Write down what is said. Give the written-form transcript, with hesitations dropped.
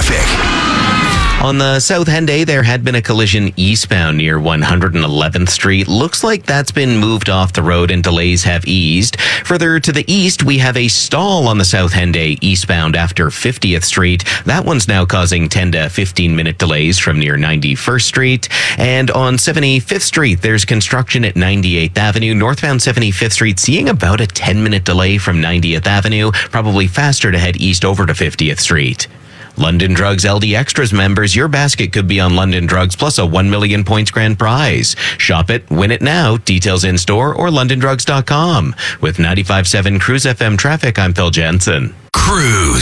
traffic. On the South Henday, there had been a collision eastbound near 111th Street. Looks like that's been moved off the road and delays have eased. Further to the east, we have a stall on the South Henday eastbound after 50th Street. That one's now causing 10 to 15-minute delays from near 91st Street. And on 75th Street, there's construction at 98th Avenue. Northbound 75th Street seeing about a 10-minute delay from 90th Avenue, probably faster to head east over to 50th Street. London Drugs LD Extras members, your basket could be on London Drugs plus a 1 million points grand prize. Shop it, win it now. Details in store or londondrugs.com. With 95.7 Cruise FM traffic, I'm Phil Jensen. Cruise.